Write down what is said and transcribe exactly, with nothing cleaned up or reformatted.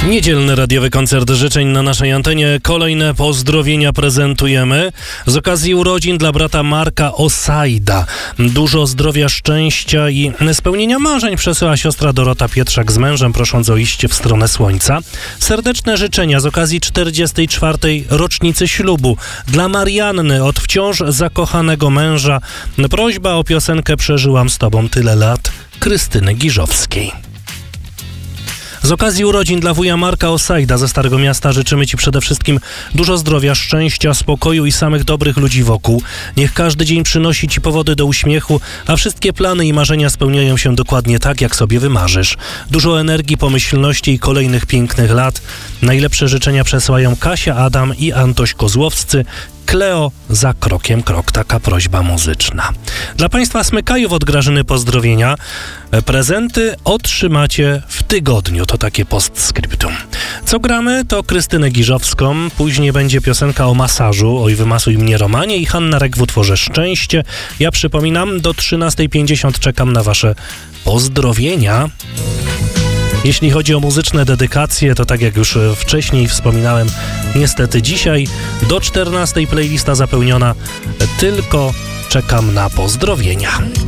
Niedzielny radiowy koncert życzeń na naszej antenie. Kolejne pozdrowienia prezentujemy. Z okazji urodzin dla brata Marka Osajda. Dużo zdrowia, szczęścia i spełnienia marzeń przesyła siostra Dorota Pietrzak z mężem, prosząc o iście w stronę słońca. Serdeczne życzenia z okazji czterdziestej czwartej rocznicy ślubu dla Marianny od wciąż zakochanego męża. Prośba o piosenkę Przeżyłam z tobą tyle lat Krystyny Giżowskiej. Z okazji urodzin dla wuja Marka Osajda ze Starego Miasta życzymy Ci przede wszystkim dużo zdrowia, szczęścia, spokoju i samych dobrych ludzi wokół. Niech każdy dzień przynosi Ci powody do uśmiechu, a wszystkie plany i marzenia spełniają się dokładnie tak, jak sobie wymarzysz. Dużo energii, pomyślności i kolejnych pięknych lat. Najlepsze życzenia przesyłają Kasia, Adam i Antoś Kozłowscy. Kleo za krokiem krok, taka prośba muzyczna. Dla Państwa Smykajów od Grażyny pozdrowienia. Prezenty otrzymacie w tygodniu, to takie postscriptum. Co gramy? To Krystynę Giżowską, później będzie piosenka o masażu, oj wymasuj mnie Romanie i Hanna Rek w utworze Szczęście. Ja przypominam, do trzynastej pięćdziesiąt czekam na Wasze pozdrowienia. Jeśli chodzi o muzyczne dedykacje, to tak jak już wcześniej wspominałem, niestety dzisiaj do czternastej playlista zapełniona, tylko czekam na pozdrowienia.